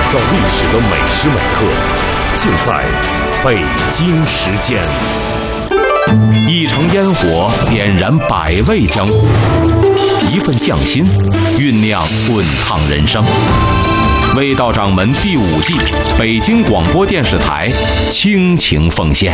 造历史的每时每刻，尽在北京时间。一城烟火点燃百味江湖，一份匠心酝酿滚烫人生。味道掌门第5季，北京广播电视台倾情奉献。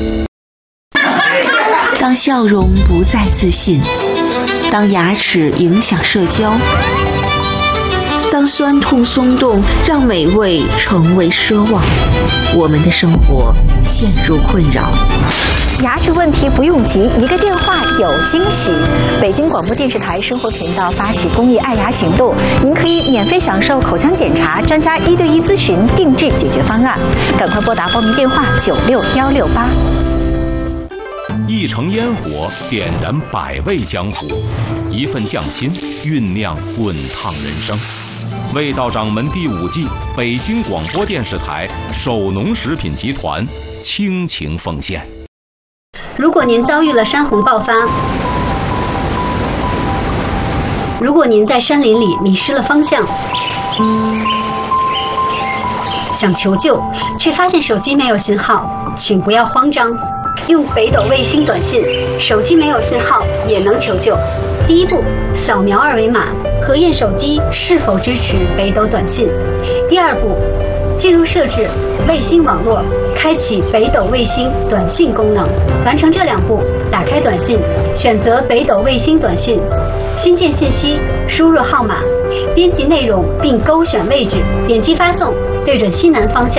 当笑容不再自信，当牙齿影响社交，当酸痛松动让美味成为奢望，我们的生活陷入困扰。 牙齿问题不用急，一个电话有惊喜。北京广播电视台生活频道发起公益爱牙行动，您可以免费享受口腔检查、专家1对1咨询、定制解决方案。赶快拨打报名电话96168。 一城烟火点燃百味江湖，一份匠心酝酿滚烫人生。味道掌门第5季，北京广播电视台首农食品集团倾情奉献。 如果您遭遇了山洪爆发，如果您在山林里迷失了方向，想求救却发现手机没有信号，请不要慌张，用北斗卫星短信，手机没有信号也能求救。第一步，扫描2维码，核验手机是否支持北斗短信。第二步，进入设置卫星网络，开启北斗卫星短信功能。完成这2步，打开短信，选择北斗卫星短信，新建信息，输入号码，编辑内容并勾选位置，点击发送，对准西南方向。